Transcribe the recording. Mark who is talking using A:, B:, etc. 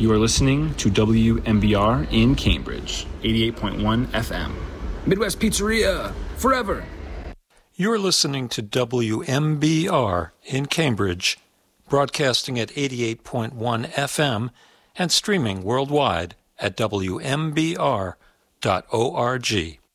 A: You are listening to WMBR in Cambridge, 88.1 FM. Midwest Pizzeria, forever!
B: You're listening to WMBR in Cambridge, broadcasting at 88.1 FM and streaming worldwide at WMBR.org.